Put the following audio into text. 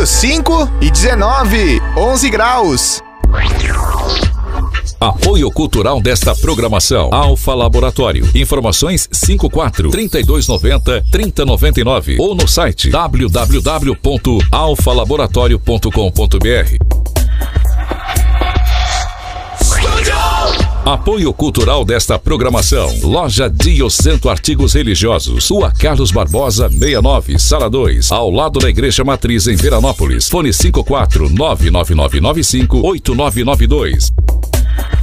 Mercúrio 5 e 19, 11 graus. Apoio cultural desta programação: Alfa Laboratório. Informações 54-3290-3099 ou no site www.alfalaboratorio.com.br. Apoio cultural desta programação: Loja Diocento Artigos Religiosos, Rua Carlos Barbosa 69, Sala 2, ao lado da Igreja Matriz em Veranópolis. Fone 54 99995 8992.